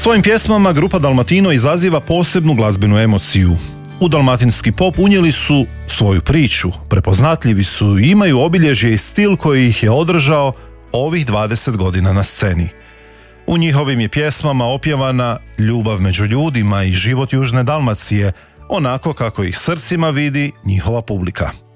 Svojim pjesmama grupa Dalmatino izaziva posebnu glazbenu emociju. U dalmatinski pop unijeli su svoju priču, prepoznatljivi su i imaju obilježje i stil koji ih je održao ovih 20 godina na sceni. U njihovim je pjesmama opjevana ljubav među ljudima i život južne Dalmacije, onako kako ih srcima vidi njihova publika.